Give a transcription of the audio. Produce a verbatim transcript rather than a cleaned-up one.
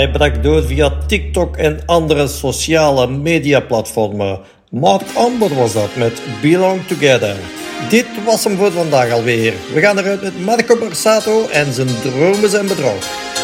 hij brak door via TikTok en andere sociale mediaplatformen. Mark Amber was dat met Belong Together. Dit was hem voor vandaag alweer. We gaan eruit met Marco Borsato en zijn dromen zijn bedrog.